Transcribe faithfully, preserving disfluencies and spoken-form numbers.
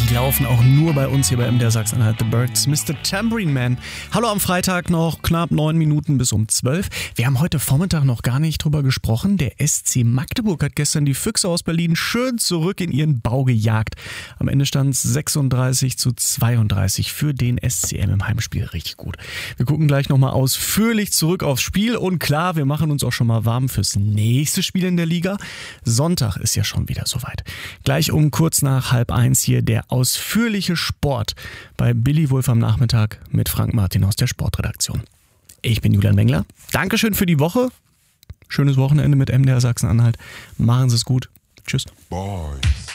Die laufen auch nur bei uns hier bei M D R Sachsen-Anhalt. The Birds, Mister Tambourine Man. Hallo am Freitag, noch knapp neun Minuten bis um zwölf. Wir haben heute Vormittag noch gar nicht drüber gesprochen. Der S C Magdeburg hat gestern die Füchse aus Berlin schön zurück in ihren Bau gejagt. Am Ende stand es sechsunddreißig zu zweiunddreißig für den S C M im Heimspiel. Richtig gut. Wir gucken gleich nochmal ausführlich zurück aufs Spiel und klar, wir machen uns auch schon mal warm fürs nächste Spiel in der Liga. Sonntag ist ja schon wieder soweit. Gleich um kurz nach halb eins hier der ausführliche Sport bei Billy Wulff am Nachmittag mit Frank Martin aus der Sportredaktion. Ich bin Julian Wengler. Dankeschön für die Woche. Schönes Wochenende mit M D R Sachsen-Anhalt. Machen Sie es gut. Tschüss. Boys.